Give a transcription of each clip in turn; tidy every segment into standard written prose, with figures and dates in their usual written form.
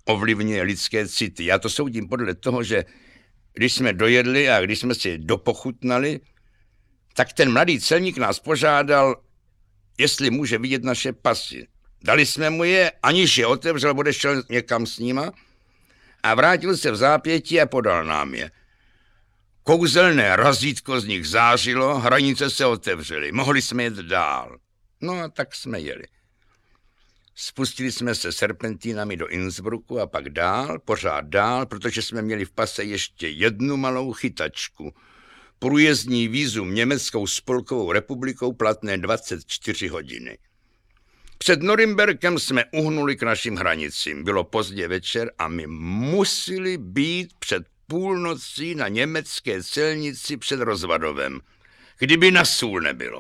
ovlivňuje lidské city. Já to soudím podle toho, že když jsme dojedli a když jsme si dopochutnali, tak ten mladý celník nás požádal, jestli může vidět naše pasy. Dali jsme mu je, aniž je otevřel, odešel někam s nima a vrátil se v zápětí a podal nám je. Kouzelné razítko z nich zářilo, hranice se otevřely, mohli jsme jet dál. No a tak jsme jeli. Spustili jsme se serpentínami do Innsbrucku a pak dál, pořád dál, protože jsme měli v pase ještě jednu malou chytačku. Průjezdní vízum Německou spolkovou republikou platné 24 hodiny. Před Norimberkem jsme uhnuli k našim hranicím. Bylo pozdě večer a my museli být před půlnocí na německé celnici před Rozvadovem, kdyby na sůl nebylo.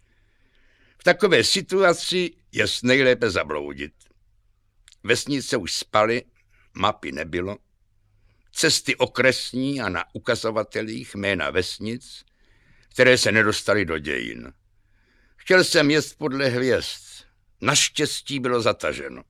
V takové situaci je nejlépe zabloudit. Vesnice už spaly, mapy nebylo, cesty okresní a na ukazovatelích jména vesnic, které se nedostaly do dějin. Chtěl jsem jet podle hvězd. Naštěstí bylo zataženo.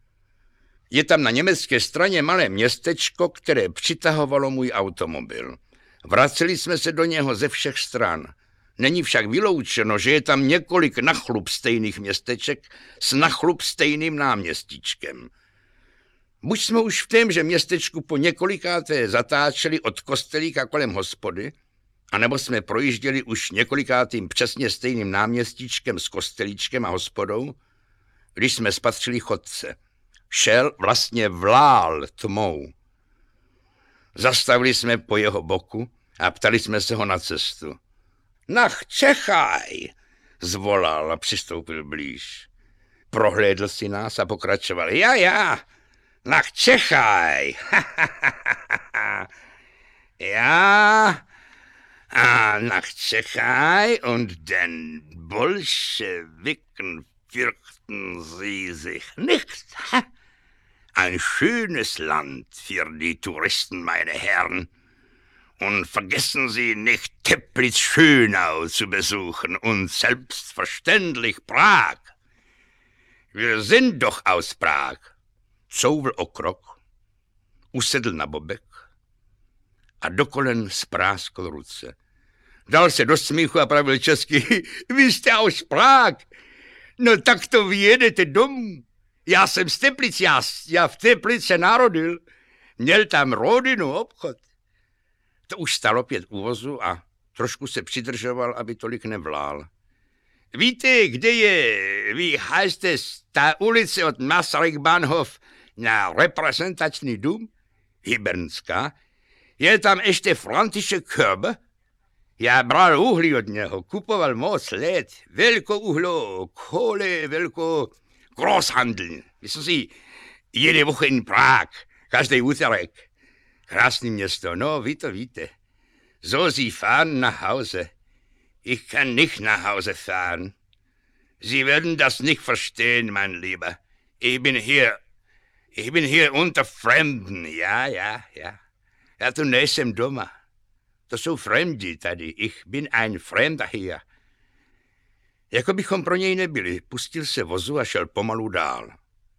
Je tam na německé straně malé městečko, které přitahovalo můj automobil. Vraceli jsme se do něho ze všech stran. Není však vyloučeno, že je tam několik nachlup stejných městeček s nachlup stejným náměstíčkem. Buď jsme už v témže městečku po několikáté zatáčeli od kostelíka kolem hospody, anebo jsme projížděli už několikátým přesně stejným náměstíčkem s kostelíčkem a hospodou, když jsme spatřili chodce. Šel, vlastně vlál tmou. Zastavili jsme po jeho boku a ptali jsme se ho na cestu. Nach Čechaj, zvolal a přistoupil blíž. Prohlédl si nás a pokračoval. Ja, nach Čechaj. Ja, a nach Čechaj und den Bolschewiken fürchten sie sich nicht. Ein schönes Land für die Touristen, meine Herren. Und vergessen Sie nicht, Teplitz-Schönau zu besuchen und selbstverständlich Prag. Wir sind doch aus Prag. Couvl o krok, usedl na bobek a do kolen spráskl ruce. Dal se do smíchu a pravil česky, vy jste aus Prag. No tak to vy jedete domů. Já jsem z Teplic, já v Teplice narodil. Měl tam rodinu, obchod. To už stal opět u vozu a trošku se přidržoval, aby tolik nevlál. Víte, kde je, wie heißt es, ta ulice od Masaryk-Bahnhof na reprezentační dům? Hybernská. Je tam ještě František Körbe? Já bral uhlí od něho, kupoval moc let, velkouhlo, kohle, Großhandel. Myslím si, jede Woche in Prag, každý úterek. Krásný město, no, vy to víte. So, Sie fahren nach Hause. Ich kann nicht nach Hause fahren. Sie werden das nicht verstehen, mein Lieber. Ich bin hier unter Fremden, ja. Já tu nejsem doma. To jsou fremdi tady. Ich bin ein Fremder hier. Jako bychom pro něj nebyli. Pustil se vozu a šel pomalu dál.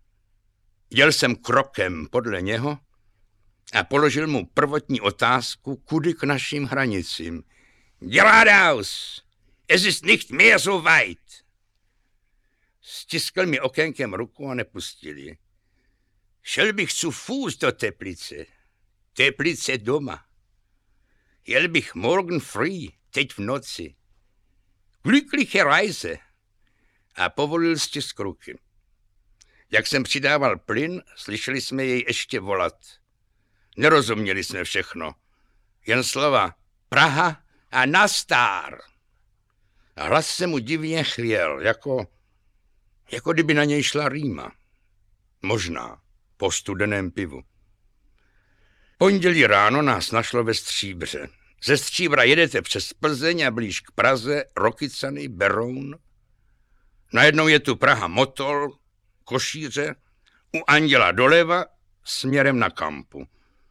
Jel jsem krokem podle něho a položil mu prvotní otázku, kudy k našim hranicím. Geradeaus! Es ist nicht mehr so weit. Stiskl mi okénkem ruku a nepustil ji. Šel bych zu Fuß do Teplice. Teplice doma. Jel bych morgen früh, teď v noci. Glückliche Reise. A povolil stisk ruky. Jak jsem přidával plyn, slyšeli jsme jej ještě volat. Nerozuměli jsme všechno. Jen slova Praha a nastár. A hlas se mu divně chvěl, jako kdyby na něj šla rýma. Možná po studeném pivu. Pondělí ráno nás našlo ve Stříbře. Ze Stříbra jedete přes Plzeň a blíž k Praze, Rokycany, Beroun. Najednou je tu Praha Motol, Košíře, u Anděla doleva, směrem na Kampu.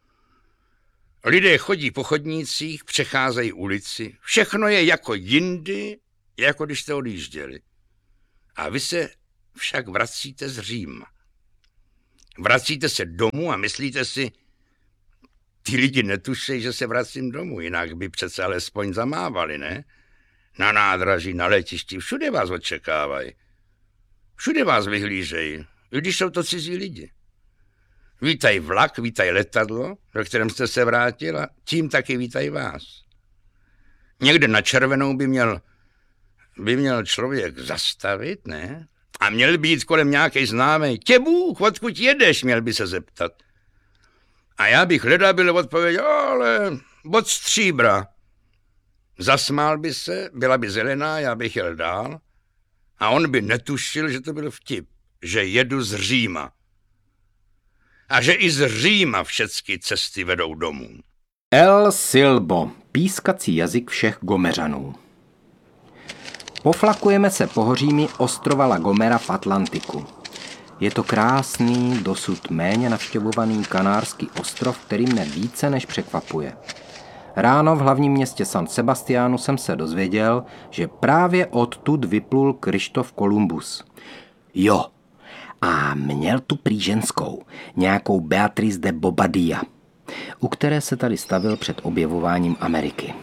Lidé chodí po chodnících, přecházejí ulici. Všechno je jako jindy, jako když jste odjížděli. A vy se však vracíte z Říma. Vracíte se domů a myslíte si, ty lidi netušejí, že se vracím domů, jinak by přece alespoň zamávali, ne? Na nádraží, na letišti, všude vás očekávají. Všude vás vyhlížejí, i když jsou to cizí lidi. Vítají vlak, vítají letadlo, do kterém jste se vrátil a tím taky vítají vás. Někde na červenou by měl člověk zastavit, ne? A měl by jít kolem nějakej známej. Tě Bůh, odkud jedeš, měl by se zeptat. A já bych hledabil odpověděl, ale od Stříbra. Zasmál by se, byla by zelená, já bych jel dál. A on by netušil, že to byl vtip, že jedu z Říma. A že i z Říma všechny cesty vedou domů. El Silbo, pískací jazyk všech Gomeřanů. Poflakujeme se pohořími ostrova La Gomera v Atlantiku. Je to krásný, dosud méně navštěvovaný kanárský ostrov, který mne více než překvapuje. Ráno v hlavním městě San Sebastiánu jsem se dozvěděl, že právě odtud vyplul Kryštof Kolumbus. Jo, a měl tu prý ženskou, nějakou Beatrice de Bobadilla, u které se tady stavil před objevováním Ameriky.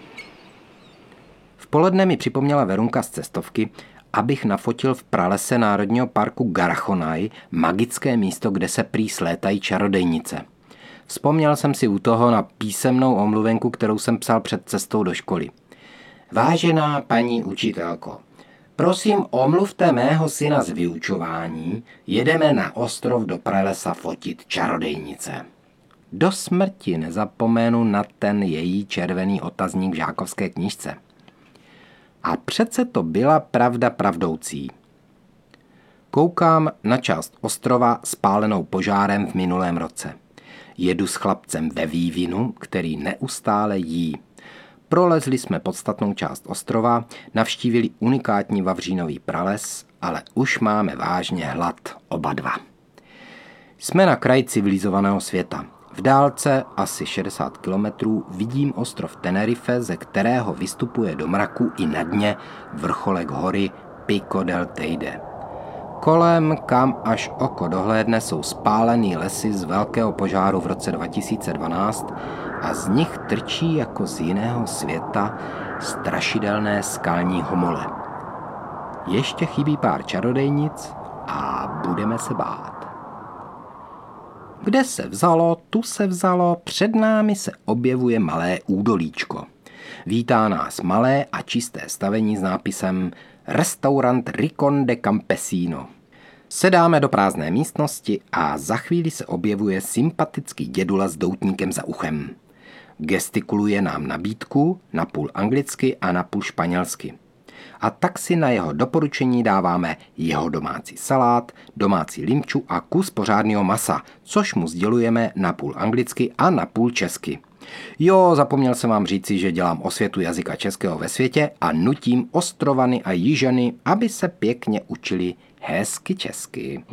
V poledne mi připomněla Verunka z cestovky, abych nafotil v pralese Národního parku Garachonaj magické místo, kde se prý slétají čarodejnice. Vzpomněl jsem si u toho na písemnou omluvenku, kterou jsem psal před cestou do školy. Vážená paní učitelko, prosím omluvte mého syna z vyučování, jedeme na ostrov do pralesa fotit čarodejnice. Do smrti nezapomenu na ten její červený otazník v žákovské knížce. A přece to byla pravda pravdoucí. Koukám na část ostrova spálenou požárem v minulém roce. Jedu s chlapcem ve vývinu, který neustále jí. Prolezli jsme podstatnou část ostrova, navštívili unikátní vavřínový prales, ale už máme vážně hlad oba dva. Jsme na kraji civilizovaného světa. V dálce asi 60 kilometrů vidím ostrov Tenerife, ze kterého vystupuje do mraku i na dně vrcholek hory Pico del Teide. Kolem, kam až oko dohlédne, jsou spálený lesy z velkého požáru v roce 2012 a z nich trčí jako z jiného světa strašidelné skalní homole. Ještě chybí pár čarodejnic a budeme se bát. Kde se vzalo, tu se vzalo, před námi se objevuje malé údolíčko. Vítá nás malé a čisté stavení s nápisem Restaurant Rincón de Campesino. Sedáme do prázdné místnosti a za chvíli se objevuje sympatický dědula s doutníkem za uchem. Gestikuluje nám nabídku, napůl anglicky a napůl španělsky. A tak si na jeho doporučení dáváme jeho domácí salát, domácí limču a kus pořádného masa, což mu sdělujeme napůl anglicky a napůl česky. Jo, zapomněl jsem vám říci, že dělám osvětu jazyka českého ve světě a nutím ostrovany a jižany, aby se pěkně učili hezky česky.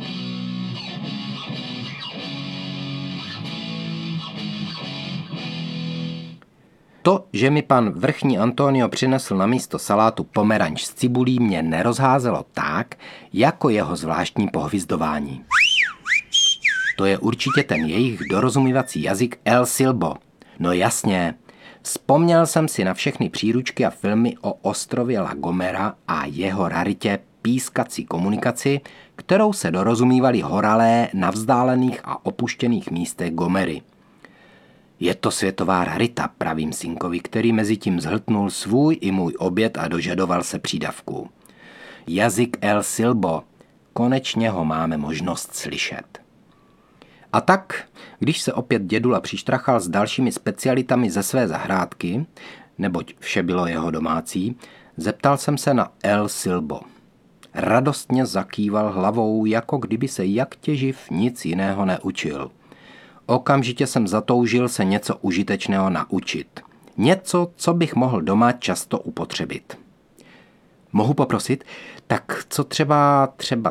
To, že mi pan vrchní Antonio přinesl na místo salátu pomeranč s cibulí, mě nerozházelo tak, jako jeho zvláštní pohvizdování. To je určitě ten jejich dorozumívací jazyk El Silbo. No jasně, vzpomněl jsem si na všechny příručky a filmy o ostrově La Gomera a jeho raritě pískací komunikaci, kterou se dorozumívali horalé na vzdálených a opuštěných místech Gomery. Je to světová rarita, pravím synkovi, který mezi tím zhltnul svůj i můj oběd a dožadoval se přídavku. Jazyk El Silbo, konečně ho máme možnost slyšet. A tak, když se opět dědula přištrachal s dalšími specialitami ze své zahrádky, neboť vše bylo jeho domácí, zeptal jsem se na El Silbo. Radostně zakýval hlavou, jako kdyby se jak těživ nic jiného neučil. Okamžitě jsem zatoužil se něco užitečného naučit. Něco, co bych mohl doma často upotřebit. Mohu poprosit? Tak co třeba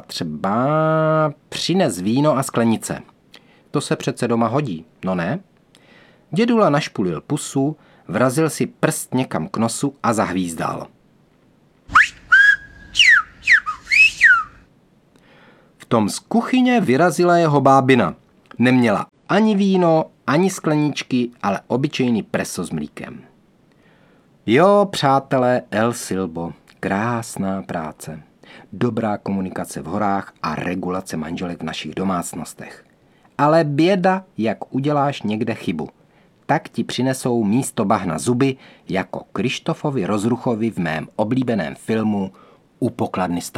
přines víno a sklenice. To se přece doma hodí, no ne? Dědula našpulil pusu, vrazil si prst někam k nosu a zahvízdal. V Potom z kuchyně vyrazila jeho bábina. Neměla ani víno, ani skleničky, ale obyčejný preso s mlíkem. Jo, přátelé, El Silbo, krásná práce. Dobrá komunikace v horách a regulace manželek v našich domácnostech. Ale běda, jak uděláš někde chybu. Tak ti přinesou místo bahna zuby, jako Krištofovi Rozruchovi v mém oblíbeném filmu U pokladny státu.